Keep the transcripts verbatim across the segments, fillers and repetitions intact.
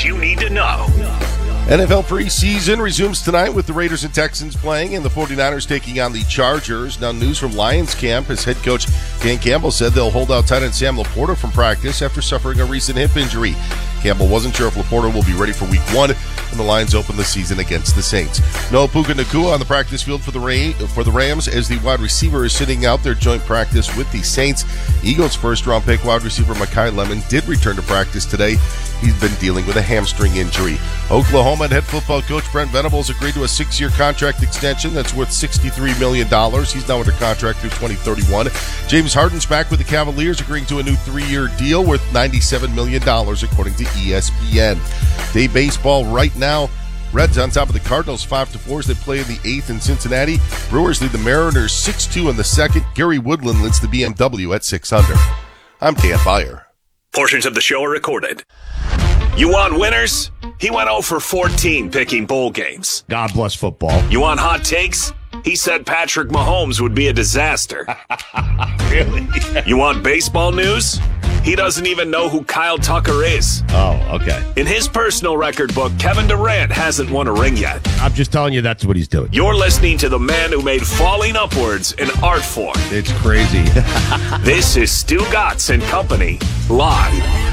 you need to know. N F L preseason resumes tonight with the Raiders and Texans playing and the 49ers taking on the Chargers. Now, news from Lions camp as head coach Dan Campbell said they'll hold out tight end Sam Laporta from practice after suffering a recent hip injury. Campbell wasn't sure if Laporta will be ready for week one when the Lions open the season against the Saints. Noah Puka Nacua on the practice field for the Ray, for the Rams as the wide receiver is sitting out their joint practice with the Saints. Eagles' first-round pick wide receiver Mekhi Lemon did return to practice today. He's been dealing with a hamstring injury. Oklahoma head football coach Brent Venables agreed to a six-year contract extension that's worth sixty-three million dollars. He's now under contract through twenty thirty-one. James Harden's back with the Cavaliers, agreeing to a new three-year deal worth ninety-seven million dollars, according to E S P N. Day baseball right now. Reds on top of the Cardinals five to four as they play in the eighth in Cincinnati. Brewers lead the Mariners six two in the second. Gary Woodland leads the B M W at six under. I'm Dan Beyer. Portions of the show are recorded. You want winners? He went oh for fourteen picking bowl games. God bless football. You want hot takes? He said Patrick Mahomes would be a disaster. Really? You want baseball news? He doesn't even know who Kyle Tucker is. Oh, okay. In his personal record book, Kevin Durant hasn't won a ring yet. I'm just telling you that's what he's doing. You're listening to the man who made falling upwards an art form. It's crazy. This is Stu Gatz and Company, live.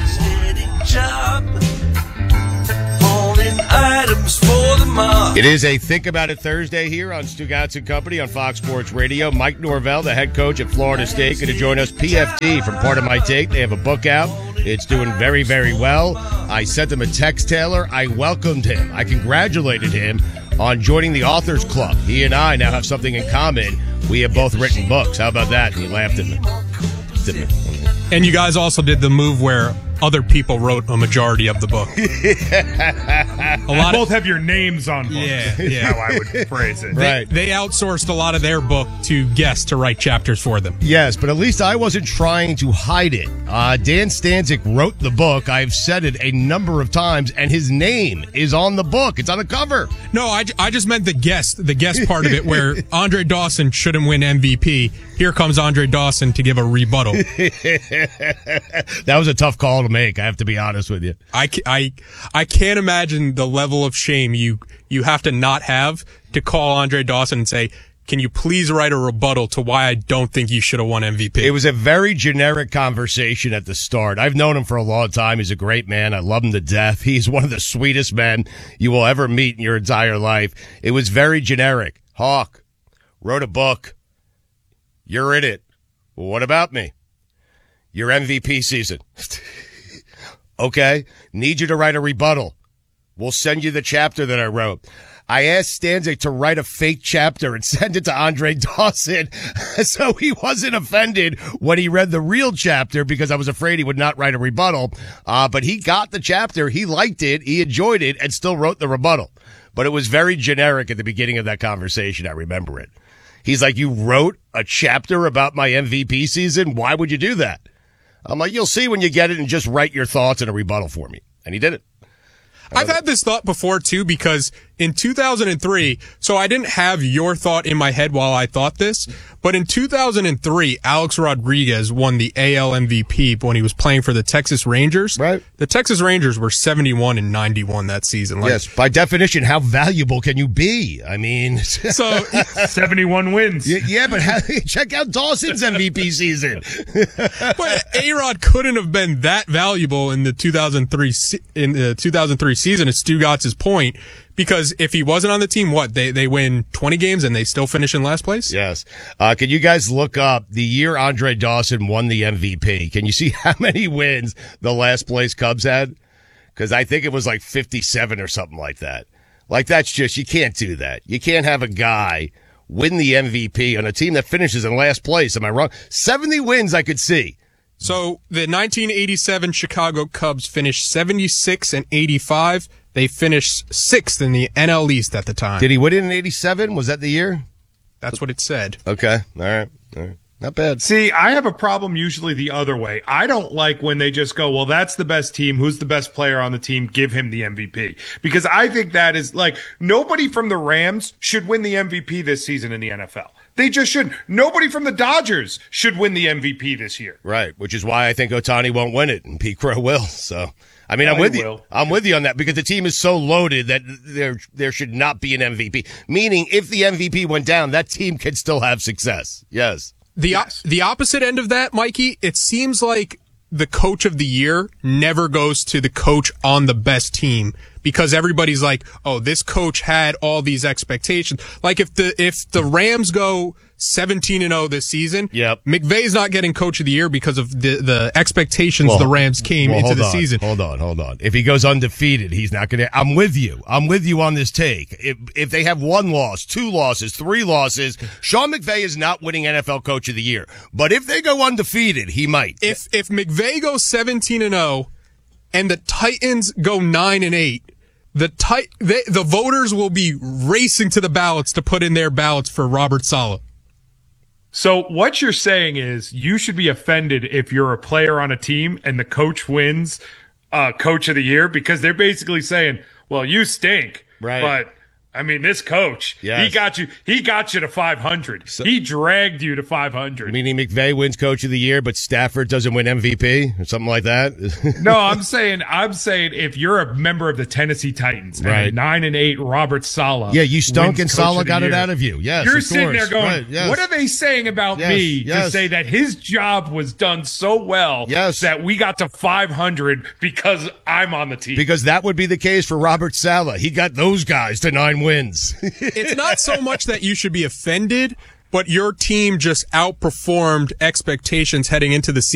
It is a Think About It Thursday here on Stu Gatz and Company on Fox Sports Radio. Mike Norvell, the head coach at Florida State, going to join us. P F T from Part of My Take. They have a book out. It's doing very, very well. I sent him a text, Taylor. I welcomed him. I congratulated him on joining the Authors Club. He and I now have something in common. We have both written books. How about that? And he laughed at me. Didn't he? And you guys also did the move where other people wrote a majority of the book. a lot both of, have your names on books. Yeah, yeah. How I would phrase it. Right. They, they outsourced a lot of their book to guests to write chapters for them. Yes, but at least I wasn't trying to hide it. Uh, Dan Stanzik wrote the book. I've said it a number of times, and his name is on the book. It's on the cover. No, I, I just meant the guest, the guest part of it, where Andre Dawson shouldn't win M V P. Here comes Andre Dawson to give a rebuttal. That was a tough call to make, I have to be honest with you. I, I, I can't imagine the level of shame you, you have to not have to call Andre Dawson and say, can you please write a rebuttal to why I don't think you should have won M V P? It was a very generic conversation at the start. I've known him for a long time. He's a great man. I love him to death. He's one of the sweetest men you will ever meet in your entire life. It was very generic. Hawk, wrote a book. You're in it. Well, what about me? Your M V P season. Okay. Need you to write a rebuttal. We'll send you the chapter that I wrote. I asked Stanzik to write a fake chapter and send it to Andre Dawson so he wasn't offended when he read the real chapter because I was afraid he would not write a rebuttal. Uh, but he got the chapter. He liked it. He enjoyed it and still wrote the rebuttal. But it was very generic at the beginning of that conversation. I remember it. He's like, you wrote a chapter about my M V P season? Why would you do that? I'm like, you'll see when you get it and just write your thoughts in a rebuttal for me. And he did it. I've had this thought before, too, because in two thousand three, so I didn't have your thought in my head while I thought this, but in two thousand three, Alex Rodriguez won the A L M V P when he was playing for the Texas Rangers. Right. The Texas Rangers were seventy-one and ninety-one that season. Like, yes, by definition, how valuable can you be? I mean, so seventy-one wins. Yeah, yeah but how, check out Dawson's M V P season. But A-Rod couldn't have been that valuable in the two thousand three in the two thousand three season, as Stu Gatz' point. Because if he wasn't on the team, what, they they win twenty games and they still finish in last place? Yes. Uh, can you guys look up the year Andre Dawson won the M V P? Can you see how many wins the last place Cubs had? Because I think it was like fifty-seven or something like that. Like, that's just, you can't do that. You can't have a guy win the M V P on a team that finishes in last place. Am I wrong? seventy wins I could see. So the nineteen eighty-seven Chicago Cubs finished seventy-six and eighty-five. They finished sixth in the N L East at the time. Did he win it in eighty-seven? Was that the year? That's what it said. Okay. All right. All right. Not bad. See, I have a problem usually the other way. I don't like when they just go, well, that's the best team. Who's the best player on the team? Give him the M V P. Because I think that is like, nobody from the Rams should win the M V P this season in the N F L. They just shouldn't. Nobody from the Dodgers should win the M V P this year. Right, which is why I think Ohtani won't win it and Pete Crow will. So I mean, Oh, I'm with he you. will. I'm with you on that because the team is so loaded that there there should not be an M V P. Meaning, if the M V P went down, that team could still have success. Yes. The Yes. the opposite end of that, Mikey, it seems like the coach of the year never goes to the coach on the best team because everybody's like, "Oh, this coach had all these expectations." Like if the if the Rams go seventeen and oh this season, Yep. McVay's not getting coach of the year because of the the expectations Well, the Rams came well, into hold the on, season. Hold on, hold on. If he goes undefeated, he's not going to. I'm with you. I'm with you on this take. If if they have one loss, two losses, three losses, Sean McVay is not winning N F L Coach of the Year. But if they go undefeated, he might. If if McVay goes seventeen and oh and the Titans go nine and eight, the tit- they, the voters will be racing to the ballots to put in their ballots for Robert Saleh. So what you're saying is you should be offended if you're a player on a team and the coach wins uh, coach of the year because they're basically saying, well, you stink. Right. But I mean, this coach, Yes. he got you, he got you to five hundred. He dragged you to five hundred. Meaning McVay wins Coach of the Year, but Stafford doesn't win M V P or something like that. No, I'm saying, I'm saying if you're a member of the Tennessee Titans and Right. a nine and eight Robert Saleh, Yeah, you stunk wins and Coach Saleh of the got it year, out of you. Yes, you're of sitting course. there going, Right, yes. what are they saying about Yes, me yes. to say that his job was done so well Yes. that we got to five hundred because I'm on the team? Because that would be the case for Robert Saleh. He got those guys to nine wins. It's not so much that you should be offended, but your team just outperformed expectations heading into the season.